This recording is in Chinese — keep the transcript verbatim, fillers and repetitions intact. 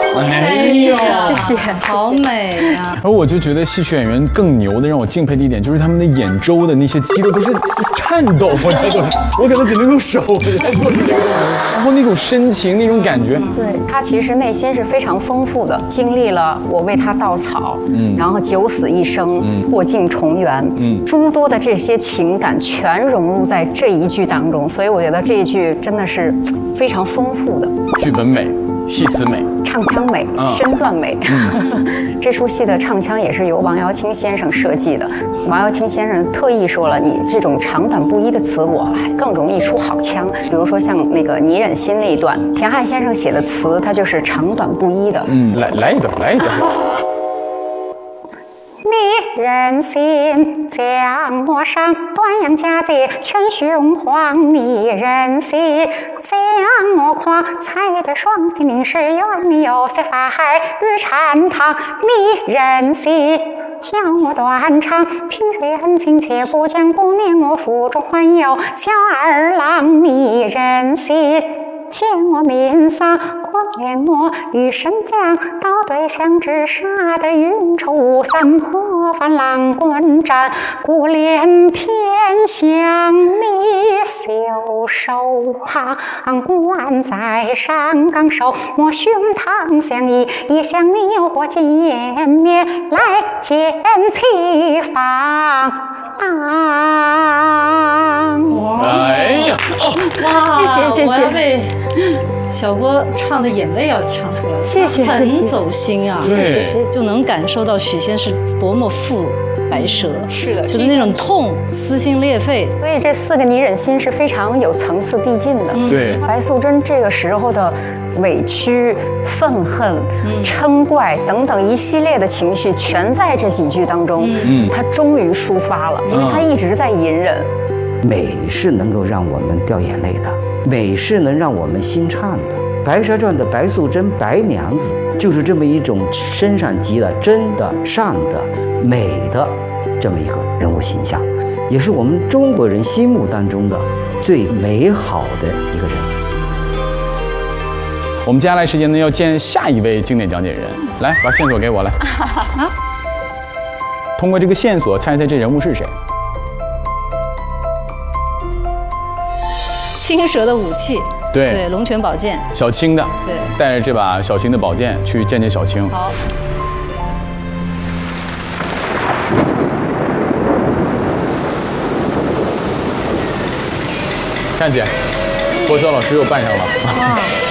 哎呀， 谢谢， 好美呀！ 而我就觉得戏曲演员更牛的，让我敬佩的一点就是他们的眼周的那些肌肉都是颤抖，我那种，我可能只能用手来做这个动作，然后那种深情那种感觉， 对他其实内心是非常丰富的，经历了我为他稻草，嗯，然后九死一生，嗯，破镜重圆，嗯，诸多的这些情感全融入在这一句当中，所以我觉得这一句真的是非常丰富的。 剧本美，戏词美， 唱腔美，身段美。嗯、这出戏的唱腔也是由王瑶卿先生设计的。王瑶卿先生特意说了，你这种长短不一的词，我还更容易出好腔。比如说像那个倪忍心那一段，田汉先生写的词，它就是长短不一的。 嗯，来来一个，来一个。 你忍心将我上端阳佳节全雄黄，你忍心将我夸才对双体名士远有些法海与禅堂，你忍心将我断肠平水恩情且不将不念我腹中还有小二郎，你忍心见我面丧，可怜我与神将到对象之杀的云愁雾散，破帆浪滚战，孤怜天香你袖手旁观在上岗守，我胸膛相依，一向你有火见面来见其房。 哎呀， 哇！ 谢谢谢谢， 我要被小郭唱的眼泪要唱出来了， 谢谢， 很走心啊， 对， 就能感受到许仙是多么负白蛇， 是的， 就是那种痛，撕心裂肺。 所以这四个你忍心是非常有层次递进的。 对， 白素贞这个时候的委屈、愤恨、嗔怪等等一系列的情绪，全在这几句当中，嗯，她终于抒发了，因为她一直在隐忍。 美是能够让我们掉眼泪的，美是能让我们心颤的。《白蛇传》的白素贞白娘子就是这么一种身上集了真的、善的、美的这么一个人物形象，也是我们中国人心目当中的最美好的一个人物。 我们接下来时间呢要见下一位经典讲解人，来把线索给我来。啊，通过这个线索猜猜这人物是谁？ 青蛇的武器， 对对，龙泉宝剑， 小青的， 对， 带着这把小青的宝剑去见见小青。 好， 看见，国小老师又扮上了。 哇。